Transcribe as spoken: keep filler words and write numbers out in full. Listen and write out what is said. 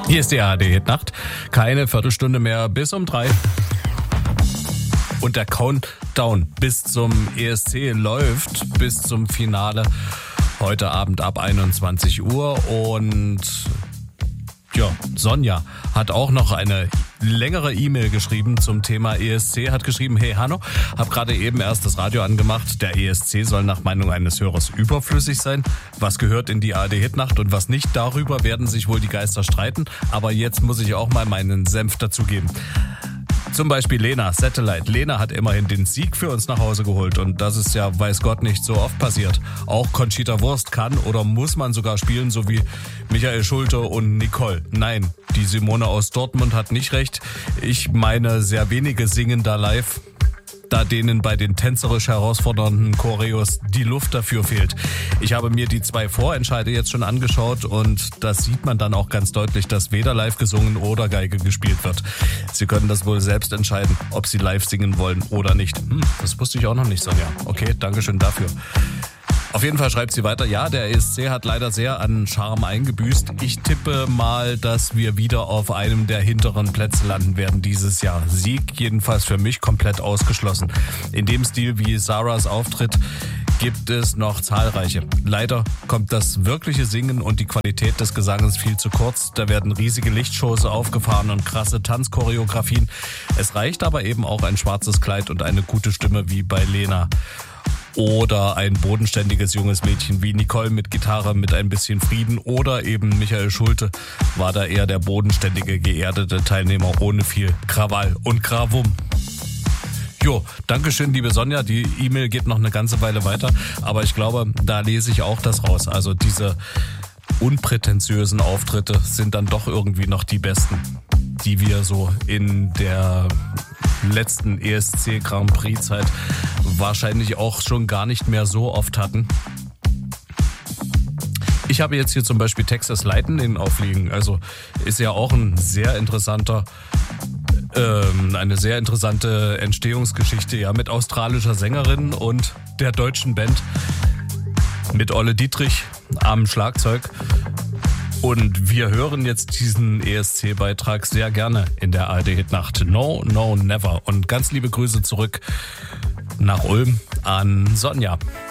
Hier ist die A R D-Hitnacht. Keine Viertelstunde mehr bis um drei. Und der Countdown bis zum E S C läuft bis zum Finale heute Abend ab einundzwanzig Uhr. Und ja, Sonja hat auch noch eine längere E-Mail geschrieben zum Thema E S C, hat geschrieben: Hey Hanno, hab gerade eben erst das Radio angemacht. Der E S C soll nach Meinung eines Hörers überflüssig sein. Was gehört in die A R D-Hitnacht und was nicht, darüber werden sich wohl die Geister streiten. Aber jetzt muss ich auch mal meinen Senf dazugeben. Zum Beispiel Lena, Satellite. Lena hat immerhin den Sieg für uns nach Hause geholt und das ist ja, weiß Gott, nicht so oft passiert. Auch Conchita Wurst kann oder muss man sogar spielen, so wie Michael Schulte und Nicole. Nein, die Simone aus Dortmund hat nicht recht. Ich meine, sehr wenige singen da live, da denen bei den tänzerisch herausfordernden Choreos die Luft dafür fehlt. Ich habe mir die zwei Vorentscheide jetzt schon angeschaut und da sieht man dann auch ganz deutlich, dass weder live gesungen oder Geige gespielt wird. Sie können das wohl selbst entscheiden, ob Sie live singen wollen oder nicht. Hm, das wusste ich auch noch nicht, Sonja. Okay, Dankeschön dafür. Auf jeden Fall schreibt sie weiter: Ja, der E S C hat leider sehr an Charme eingebüßt. Ich tippe mal, dass wir wieder auf einem der hinteren Plätze landen werden dieses Jahr. Sieg jedenfalls für mich komplett ausgeschlossen. In dem Stil wie Sarahs Auftritt gibt es noch zahlreiche. Leider kommt das wirkliche Singen und die Qualität des Gesanges viel zu kurz. Da werden riesige Lichtshows aufgefahren und krasse Tanzchoreografien. Es reicht aber eben auch ein schwarzes Kleid und eine gute Stimme wie bei Lena. Oder ein bodenständiges junges Mädchen wie Nicole mit Gitarre mit ein bisschen Frieden. Oder eben Michael Schulte war da eher der bodenständige, geerdete Teilnehmer ohne viel Krawall und Krawum. Jo, Dankeschön, liebe Sonja. Die E-Mail geht noch eine ganze Weile weiter. Aber ich glaube, da lese ich auch das raus. Also diese unprätentiösen Auftritte sind dann doch irgendwie noch die besten, die wir so in der letzten E S C Grand Prix Zeit wahrscheinlich auch schon gar nicht mehr so oft hatten. Ich habe jetzt hier zum Beispiel Texas Lightning aufliegen. Also ist ja auch ein sehr interessanter, ähm, eine sehr interessante Entstehungsgeschichte, ja, mit australischer Sängerin und der deutschen Band mit Olle Dietrich am Schlagzeug. Und wir hören jetzt diesen E S C-Beitrag sehr gerne in der A R D-Hitnacht. No, no, never. Und ganz liebe Grüße zurück nach Ulm an Sonja.